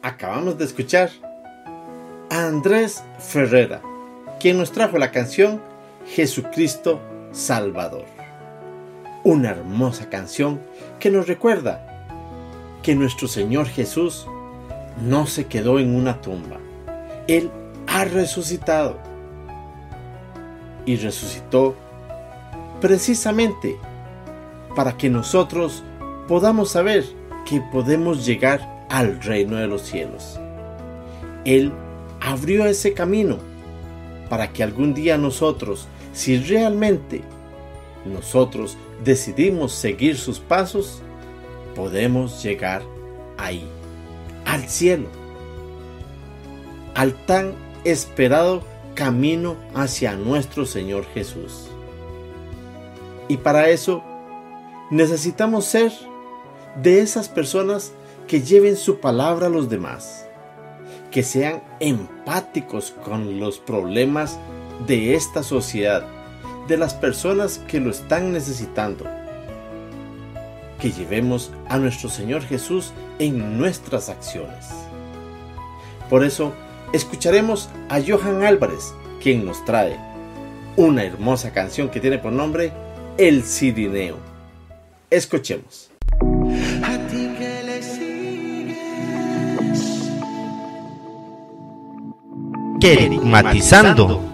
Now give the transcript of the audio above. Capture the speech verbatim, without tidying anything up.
acabamos de escuchar a Andrés Ferrera, quien nos trajo la canción Jesucristo Salvador. Una hermosa canción que nos recuerda que nuestro Señor Jesús no se quedó en una tumba. Él ha resucitado. Y resucitó precisamente para que nosotros podamos saber que podemos llegar al reino de los cielos. Él abrió ese camino para que algún día nosotros, si realmente nosotros decidimos seguir sus pasos, podemos llegar ahí, al cielo, al tan esperado camino hacia nuestro Señor Jesús. Y para eso necesitamos ser de esas personas que lleven su palabra a los demás, que sean empáticos con los problemas de esta sociedad, de las personas que lo están necesitando, que llevemos a nuestro Señor Jesús en nuestras acciones. Por eso escucharemos a Johan Álvarez, quien nos trae una hermosa canción que tiene por nombre El Cirineo. Escuchemos. A ti que le sigues. Querigmatizando.